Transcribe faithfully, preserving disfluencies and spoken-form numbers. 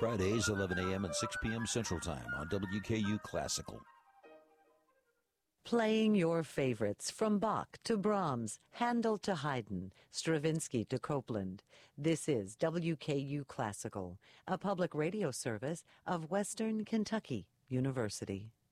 Fridays, eleven a.m. and six p.m. Central Time on W K U Classical. Playing your favorites from Bach to Brahms, Handel to Haydn, Stravinsky to Copland. This is W K U Classical, a public radio service of Western Kentucky University.